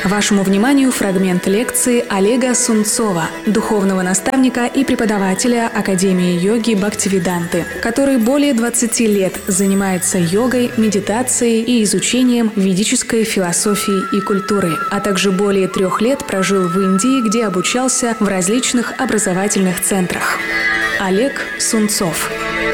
Вашему вниманию фрагмент лекции Олега Сунцова, духовного наставника и преподавателя Академии йоги Бхактивиданты, который более 20 лет занимается йогой, медитацией и изучением ведической философии и культуры, а также более 3 лет прожил в Индии, где обучался в различных образовательных центрах. Олег Сунцов.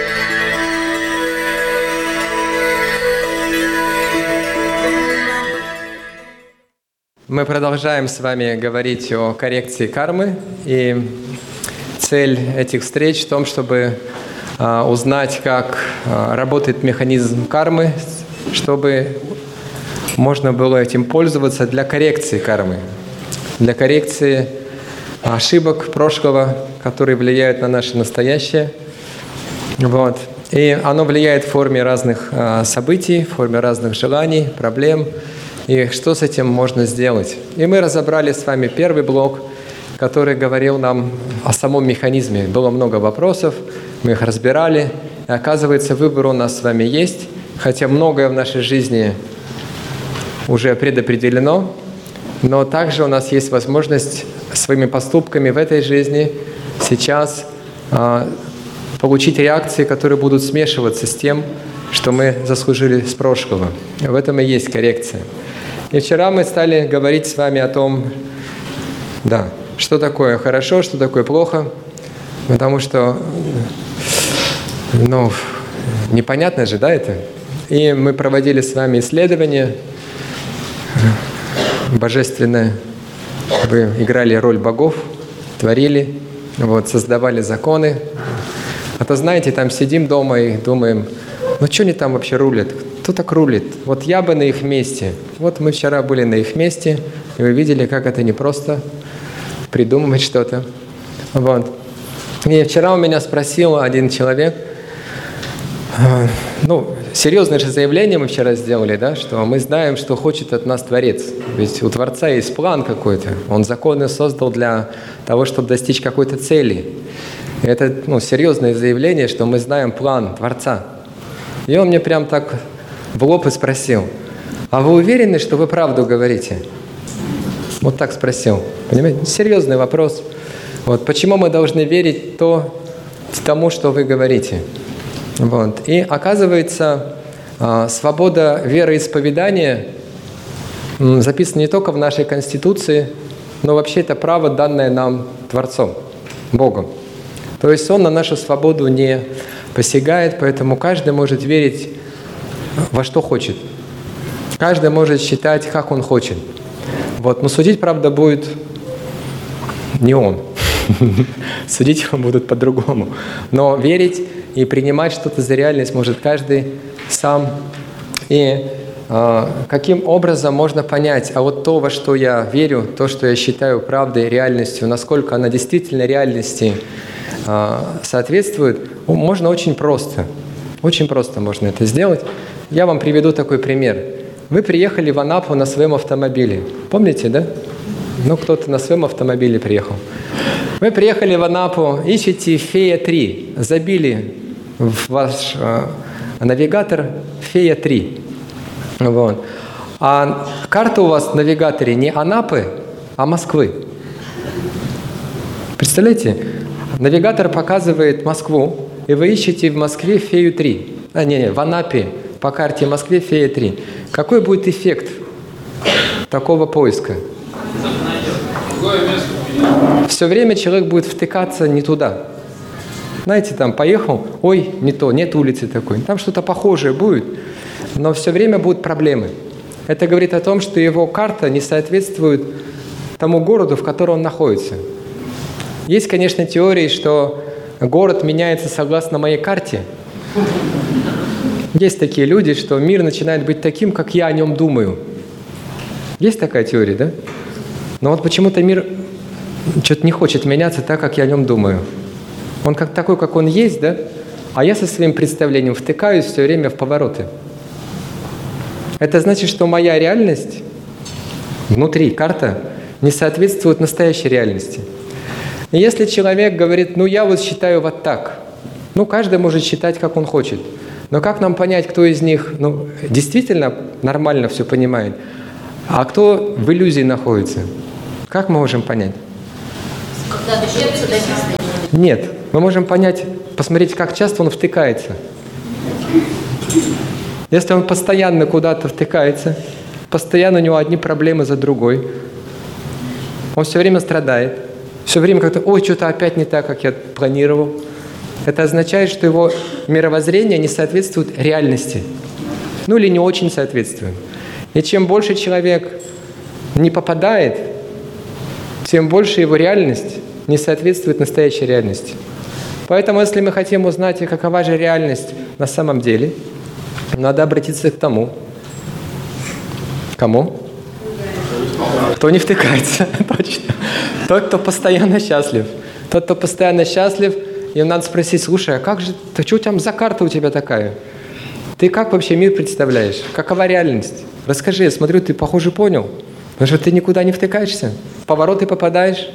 Мы продолжаем с вами говорить о коррекции кармы, и цель этих встреч в том, чтобы узнать, как работает механизм кармы, чтобы можно было этим пользоваться для коррекции кармы, для коррекции ошибок прошлого, которые влияют на наше настоящее. Вот. И оно влияет в форме разных событий, в форме разных желаний, проблем. И что с этим можно сделать? И мы разобрали с вами первый блок, который говорил нам о самом механизме. Было много вопросов, мы их разбирали. И оказывается, выбор у нас с вами есть, хотя многое в нашей жизни уже предопределено, но также у нас есть возможность своими поступками в этой жизни сейчас получить реакции, которые будут смешиваться с тем, что мы заслужили с прошлого. В этом и есть коррекция. И вчера мы стали говорить с вами о том, что такое хорошо, что такое плохо, потому что, непонятно же, это? И мы проводили с вами исследования божественное. Вы играли роль богов, творили, создавали законы. А то, знаете, там сидим дома и думаем, что они там вообще рулят? Кто так рулит? Вот я бы на их месте. Вот мы вчера были на их месте, и вы видели, как это непросто придумывать что-то. И вчера у меня спросил один человек, серьезное же заявление мы вчера сделали, что мы знаем, что хочет от нас Творец. Ведь у Творца есть план какой-то. Он законы создал для того, чтобы достичь какой-то цели. И это серьезное заявление, что мы знаем план Творца. И он мне прям так в лоб и спросил: а вы уверены, что вы правду говорите? Вот так спросил. Понимаете? Серьезный вопрос. Почему мы должны верить тому, что вы говорите? И оказывается, свобода вероисповедания записана не только в нашей Конституции, но вообще это право, данное нам Творцом, Богом. То есть Он на нашу свободу не посягает, поэтому каждый может верить во что хочет. Каждый может считать, как он хочет. Но судить, правда, будет не он. Судить его будут по-другому. Но верить и принимать что-то за реальность может каждый сам. И каким образом можно понять, то, во что я верю, то, что я считаю правдой, реальностью, насколько она действительно реальности соответствует, можно очень просто. Очень просто можно это сделать. Я вам приведу такой пример. Вы приехали в Анапу на своем автомобиле. Помните, да? Кто-то на своем автомобиле приехал. Вы приехали в Анапу, ищете Фея-3. Забили в ваш навигатор Фея-3. А карта у вас в навигаторе не Анапы, а Москвы. Представляете? Навигатор показывает Москву, и вы ищете в Москве Фею-3. В Анапе по карте Москве Фея-3. Какой будет эффект такого поиска? Все время человек будет втыкаться не туда. Знаете, там поехал, не то, нет улицы такой. Там что-то похожее будет, но все время будут проблемы. Это говорит о том, что его карта не соответствует тому городу, в котором он находится. Есть, конечно, теории, что город меняется согласно моей карте. Есть такие люди, что мир начинает быть таким, как я о нем думаю. Есть такая теория, да? Но почему-то мир что-то не хочет меняться так, как я о нем думаю. Он такой, как он есть, да? А я со своим представлением втыкаюсь все время в повороты. Это значит, что моя реальность внутри, карта, не соответствует настоящей реальности. И если человек говорит, я считаю так, каждый может считать, как он хочет. Но как нам понять, кто из них действительно нормально все понимает, А кто в иллюзии находится? Как мы можем понять? Когда дощечка дописана. Нет, мы можем понять, посмотреть, как часто он втыкается. Если он постоянно куда-то втыкается, постоянно у него одни проблемы за другой, он все время страдает, все время как-то, ой, что-то опять не так, как я планировал. Это означает, что его мировоззрение не соответствует реальности. Ну или не очень соответствует. И чем больше человек не попадает, тем больше его реальность не соответствует настоящей реальности. Поэтому, если мы хотим узнать, какова же реальность на самом деле, надо обратиться к тому. Кому? Кто не втыкается, точно. Тот, кто постоянно счастлив. Тот, кто постоянно счастлив, им надо спросить, слушай, а как же, что там за карта у тебя такая? Ты как вообще мир представляешь? Какова реальность? Расскажи, я смотрю, ты, похоже, понял. Потому что ты никуда не втыкаешься, в повороты попадаешь.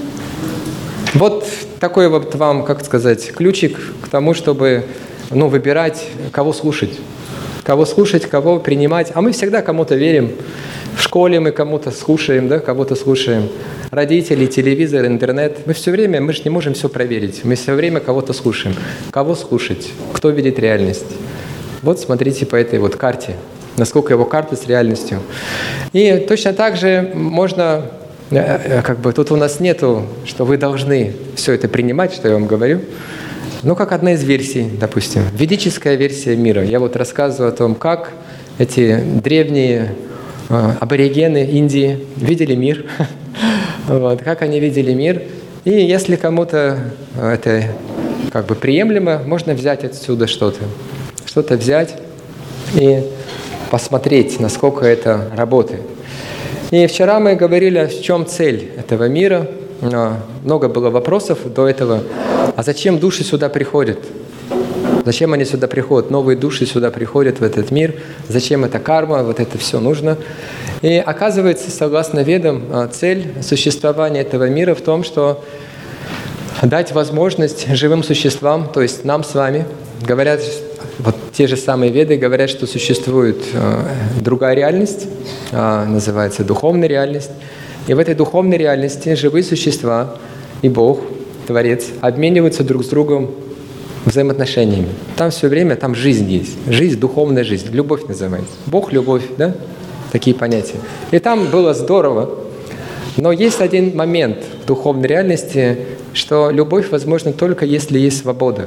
Вот такой вот вам, как сказать, ключик к тому, чтобы выбирать, кого слушать. Кого слушать, кого принимать. А мы всегда кому-то верим. В школе мы кому-то слушаем, да, кого-то слушаем. Родители, телевизор, интернет. Мы же не можем все проверить. Мы все время кого-то слушаем. Кого слушать? Кто видит реальность? Вот смотрите по этой вот карте. Насколько его карта с реальностью. И точно так же можно, тут у нас нету, что вы должны все это принимать, что я вам говорю. Как одна из версий, допустим, ведическая версия мира. Я вот рассказываю о том, как эти древние аборигены Индии видели мир, как они видели мир. И если кому-то это приемлемо, можно взять отсюда что-то взять и посмотреть, насколько это работает. И вчера мы говорили, в чем цель этого мира. Много было вопросов до этого. А зачем души сюда приходят? Зачем они сюда приходят? Новые души сюда приходят в этот мир. Зачем эта карма? Вот это все нужно. И оказывается, согласно Ведам, цель существования этого мира в том, что дать возможность живым существам, то есть нам с вами, говорят, вот те же самые Веды говорят, что существует другая реальность, называется духовная реальность. И в этой духовной реальности живые существа и Бог, Творец, обмениваются друг с другом взаимоотношениями. Там все время, там жизнь есть. Жизнь, духовная жизнь. Любовь называется. Бог, любовь, да? Такие понятия. И там было здорово. Но есть один момент в духовной реальности, что любовь возможна только если есть свобода.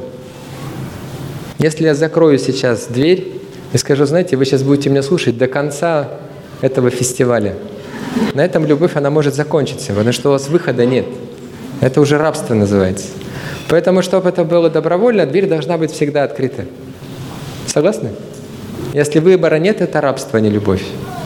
Если я закрою сейчас дверь и скажу, знаете, вы сейчас будете меня слушать до конца этого фестиваля, на этом любовь, она может закончиться, потому что у вас выхода нет. Это уже рабство называется. Поэтому, чтобы это было добровольно, дверь должна быть всегда открыта. Согласны? Если выбора нет, это рабство, а не любовь.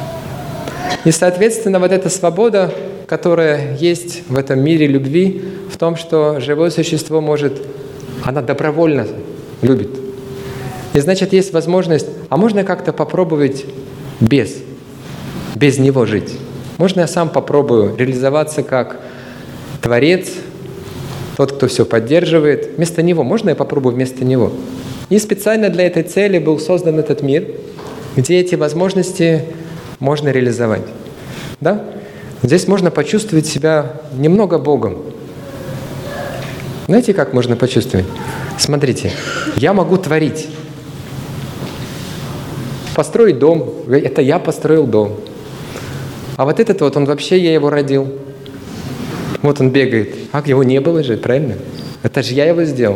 И, соответственно, вот эта свобода, которая есть в этом мире любви, в том, что живое существо она добровольно любит. И значит, есть возможность, а можно как-то попробовать без него жить. Можно я сам попробую реализоваться как Творец, тот, кто все поддерживает. Вместо него. Можно я попробую вместо него? И специально для этой цели был создан этот мир, где эти возможности можно реализовать. Да? Здесь можно почувствовать себя немного Богом. Знаете, как можно почувствовать? Смотрите, я могу творить. Построить дом. Это я построил дом. А вот этот вот, он вообще, я его родил. Вот он бегает. А его не было же, правильно? Это же я его сделал.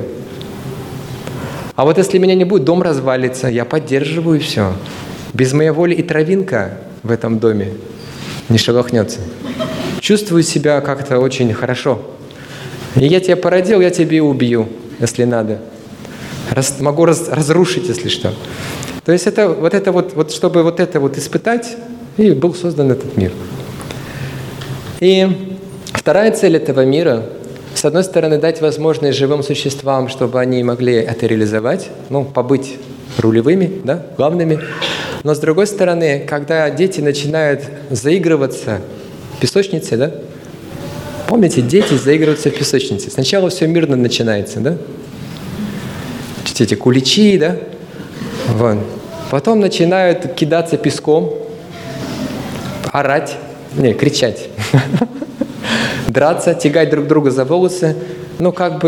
А вот если меня не будет, дом развалится. Я поддерживаю все. Без моей воли и травинка в этом доме не шелохнется. Чувствую себя как-то очень хорошо. И я тебя породил, я тебя и убью, если надо. Могу разрушить, если что. То есть это чтобы вот это вот испытать, и был создан этот мир. И вторая цель этого мира, с одной стороны, дать возможность живым существам, чтобы они могли это реализовать, побыть рулевыми, да, главными. Но с другой стороны, когда дети начинают заигрываться в песочнице, да, помните, дети заигрываются в песочнице. Сначала все мирно начинается, да? Эти куличи, да? Вон. Потом начинают кидаться песком. орать, кричать, драться, тягать друг друга за волосы, ну как бы